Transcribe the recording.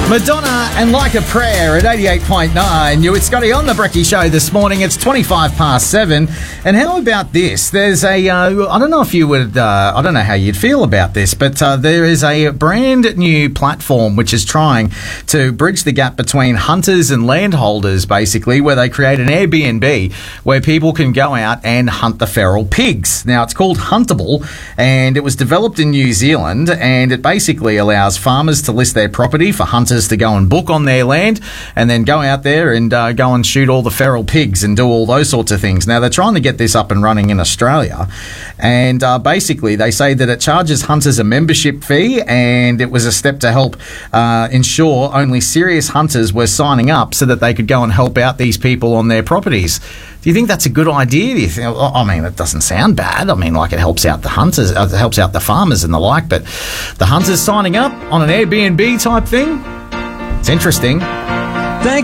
Madonna and Like a Prayer at 88.9. It's Scotty on the Brekkie Show this morning. It's 7:25. And how about this? There's a, I don't know if you would, I don't know how you'd feel about this, but there is a brand new platform which is trying to bridge the gap between hunters and landholders, basically, where they create an Airbnb where people can go out and hunt the feral pigs. Now, it's called Huntable, and it was developed in New Zealand, and it basically allows farmers to list their property for hunters to go and book on their land and then go out there and go and shoot all the feral pigs and do all those sorts of things. Now, they're trying to get this up and running in Australia, and basically they say that it charges hunters a membership fee, and it was a step to help ensure only serious hunters were signing up so that they could go and help out these people on their properties. Do you think that's a good idea? Do you think, I mean, it doesn't sound bad. I mean, like, it helps out the hunters, it helps out the farmers and the like, but the hunters signing up on an Airbnb type thing, it's interesting.